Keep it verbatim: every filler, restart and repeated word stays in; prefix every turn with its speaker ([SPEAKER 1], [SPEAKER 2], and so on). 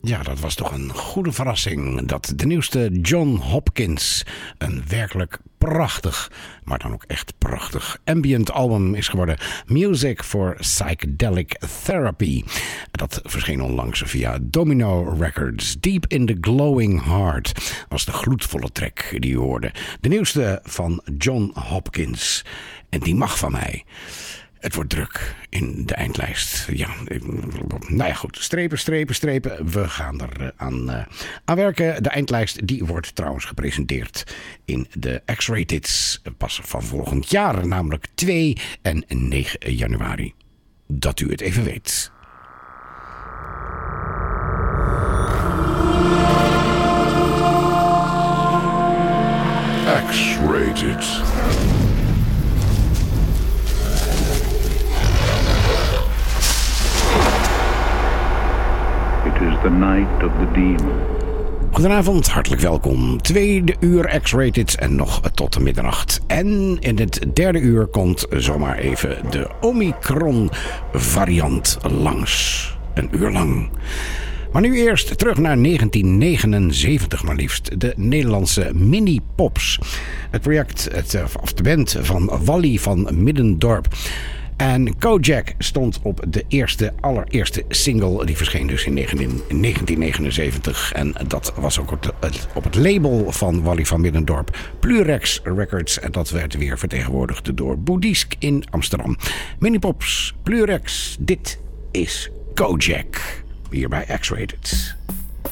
[SPEAKER 1] Ja, dat was toch een goede verrassing. Dat de nieuwste John Hopkins een werkelijk prachtig, maar dan ook echt prachtig ambient album is geworden. Music for Psychedelic Therapy. Dat verscheen onlangs via Domino Records. Deep in the Glowing Heart was de gloedvolle track die u hoorde. De nieuwste van John Hopkins. En die mag van mij. Het wordt druk in de eindlijst. Ja, nou ja, goed. Strepen, strepen, strepen. We gaan er aan, uh, aan werken. De eindlijst die wordt trouwens gepresenteerd in de X-Rated pas van volgend jaar. Namelijk twee en negen januari. Dat u het even weet.
[SPEAKER 2] X-Rated.
[SPEAKER 3] It is the night of the demon.
[SPEAKER 1] Goedenavond, hartelijk welkom. Tweede uur X-Rated en nog tot de middernacht. En in het derde uur komt zomaar even de Omicron variant langs. Een uur lang. Maar nu eerst terug naar negentien negenenzeventig maar liefst. De Nederlandse Mini Pops. Het project, het, of de band van Wally van Middendorp. En Kojak stond op de eerste, allereerste single. Die verscheen dus in negentien negenenzeventig. En dat was ook op het, op het label van Wally van Middendorp. Plurex Records. En dat werd weer vertegenwoordigd door Boeddhisk in Amsterdam. Minipops, Plurex. Dit is Kojak. Hier bij X-Rated.